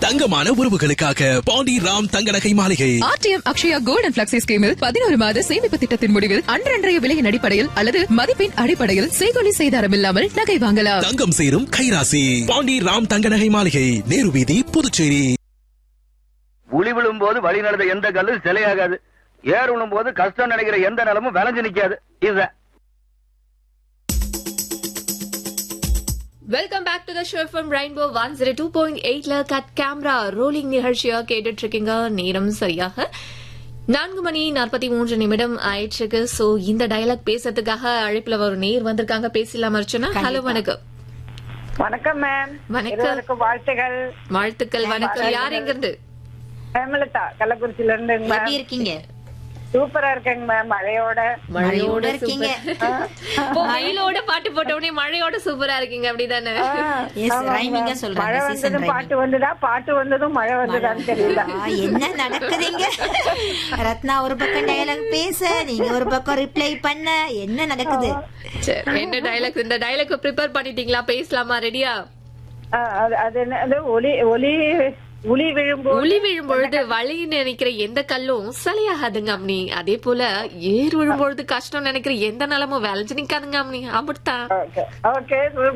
தங்கமான உறவுகளுக்காக பாண்டி ராம் தங்க நகை மாளிகை. RTM Akshaya gold and flexi ஸ்கீமில் 11 மாத சேமிப்பு திட்டத்தின் முடிவில் அன்றன்றைய விலையின் அடிப்படையில் அல்லது மதிப்பின் அடிப்படையில் செய்கொலி செய்தாரம் இல்லாமல் நகை வாங்கலாம். தங்கம் சேரும் கைராசி பாண்டி ராம் தங்க நகை மாளிகை, நேரு வீதி, புதுச்சேரி. உளி விழும் போது வழி நடந்த எந்த கல்லும் சிலையாகாது. ஏர் விழும் போது கஷ்டம் நினைக்கிற எந்த நிலமும் விளைஞ்சு நிக்காது. இதுதான். Welcome back to the show from rainbow 102.8ல cut camera rolling நிகழ்ச்சியா கேட்டுட்டு இருக்கீங்க. நேரம் சரியாக 4:43 ஆயிடுச்சு. சோ இந்த டயலாக் பேசுறதுக்காக அழைப்புல ஒரு நேர் வந்திருக்காங்க. பேசலாம் அர்ச்சனா. ஹலோ, வணக்கம். வணக்கம் மேம். வணக்கம். வாழ்த்துக்கள். வாழ்த்துக்கள். வணக்கம். யார் எங்க இருந்து? ஹேமலதா, கள்ளக்குறிச்சியில இருந்து. எப்படி இருக்கீங்க? சூப்பரா இருக்கேங்க மேம். மழையோட இருக்கீங்க. வெயிலோட பாட்டு போட்ட உடனே மழையோட சூப்பரா இருக்கீங்க, அப்படிதானே? மழை வந்ததும் பாட்டு வந்துதா, பாட்டு வந்ததும் மழை வந்ததான்னு தெரியல. என்ன நடக்குதுங்க? ரத்னா ஒரு பக்கம் டயலாக் பேச, நீங்க ஒரு பக்கம் ரிப்ளை பண்ண, என்ன நடக்குது? என்ன டயலாக்? இந்த டயலாக் ப்ரிப்பேர் பண்ணிட்டீங்களா? பேசலாமா? ரெடியா? அது என்ன, உளி விழும்பொழுது வழி நினைக்கிற எந்த கல்லும் சலியாகாதுங்க அம்னி. அதே போல ஏர் விழும்பொழுது கஷ்டம் நினைக்கிற எந்த நிலமும் விளைஞ்சு நிக்காதுங்க அம்னி. அப்படித்தான். ஓகே.